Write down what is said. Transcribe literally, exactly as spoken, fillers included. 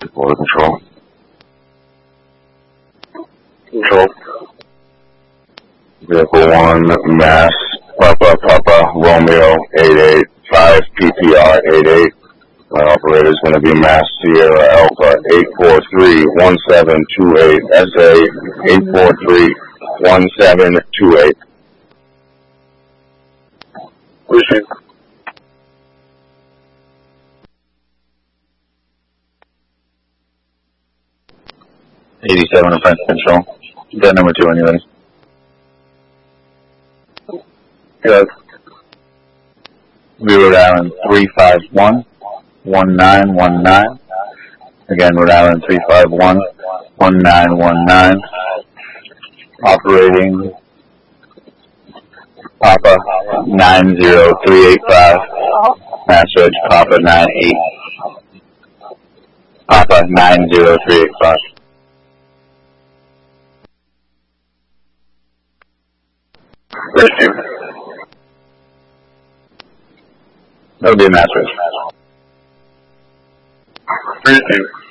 Border Control. Control. Vehicle one, Mass, Papa, Papa, Romeo, eight eight, five P P R, eight eight. My operator is going to be Mass Sierra Alpha, eight four three, one seven two eight, S A, eight four three, one seven two eight. Pushing. eighty-seven in French Control. Got number two anyways. Good. We Rhode Island three five one, one nine one nine. Again, Rhode Island three five one, one nine one nine. Operating Papa nine zero three eight five. Mass Ridge Papa nine eight. Papa nine zero three eight five. Pushing. That'll be a Mass Ridge. Pushing.